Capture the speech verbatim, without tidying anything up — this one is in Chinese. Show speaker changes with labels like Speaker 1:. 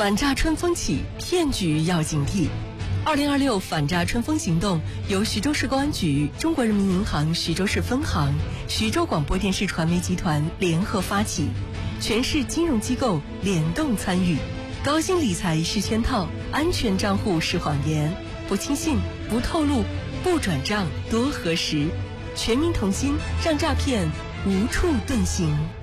Speaker 1: 反诈春风起，骗局要警惕。二零二六反诈春风行动由徐州市公安局、中国人民银行徐州市分行、徐州广播电视传媒集团联合发起，全市金融机构联动参与。高薪理财是圈套，安全账户是谎言，不轻信，不透露，不转账，多核实。全民同心，让诈骗无处遁形。